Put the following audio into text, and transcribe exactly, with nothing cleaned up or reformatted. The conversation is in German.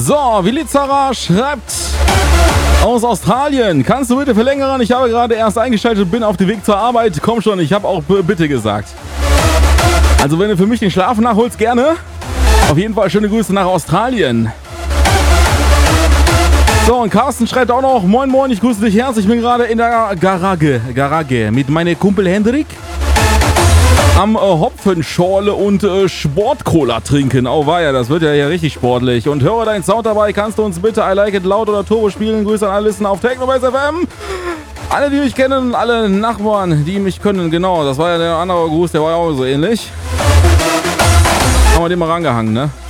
So, Vilizara schreibt aus Australien. Kannst du bitte verlängern? Ich habe gerade erst eingeschaltet und bin auf dem Weg zur Arbeit. Komm schon, ich habe auch b- bitte gesagt. Also wenn du für mich den Schlaf nachholst, gerne. Auf jeden Fall schöne Grüße nach Australien. So, und Carsten schreibt auch noch, moin moin, ich grüße dich herzlich. Ich bin gerade in der Garage, Garage mit meinem Kumpel Hendrik am äh, Hopfenschorle und äh, Sportcola trinken. Oh weia, das wird ja hier richtig sportlich. Und höre deinen Sound dabei, kannst du uns bitte I Like It laut oder Turbo spielen? Grüße an alle Listener auf Technobass F M. Alle, die mich kennen, alle Nachbarn, die mich können, genau. Das war ja der andere Gruß, der war ja auch so ähnlich. Haben wir den mal rangehangen, ne?